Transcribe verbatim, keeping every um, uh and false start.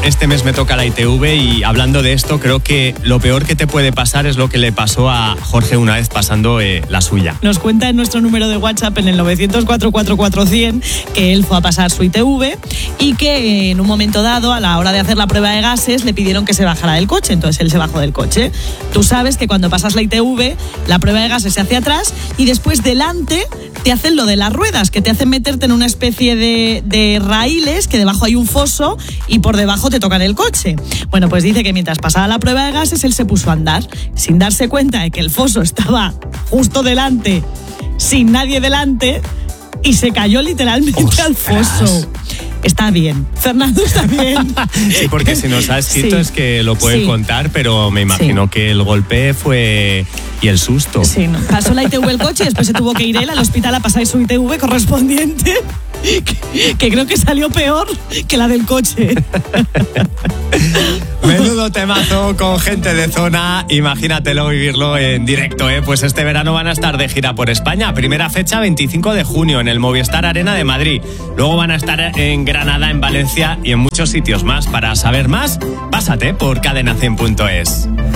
este mes me toca la I T V y hablando de esto, creo que lo peor que te puede pasar es lo que le pasó a Jorge una vez pasando eh, la suya. Nos cuenta en nuestro número de WhatsApp en el nueve cero cuatro cuatro cuatro cien que él fue a pasar su I T V y que en un momento dado, a la hora de hacer la prueba de gases, le pidieron que se bajara del coche. Entonces él se bajó del coche. Tú sabes que cuando pasas la I T V, la prueba de gases se hace atrás y después delante te hacen lo de las ruedas, que te hacen meterte en una especie de, de raíles, que debajo hay un foso y por debajo te tocan el coche. Bueno, pues dice que mientras pasaba la prueba de gases, él se puso a andar, sin darse cuenta de que el foso estaba justo delante, sin nadie delante, y se cayó literalmente ¡Ostras! Al foso. Está bien. Fernando está bien. Sí, porque si nos ha escrito sí. es que lo pueden sí. contar, pero me imagino sí. que el golpe fue... y el susto. Sí, no. Pasó la I T V el coche y después se tuvo que ir él al hospital a pasar su I T V correspondiente, que, que creo que salió peor que la del coche. Menudo temazo con gente de zona, imagínatelo vivirlo en directo, ¿eh? Pues este verano van a estar de gira por España. Primera fecha veinticinco de junio en el Movistar Arena de Madrid. Luego van a estar en Granada, en Valencia y en muchos sitios más. Para saber más, pásate por cadena cien punto es.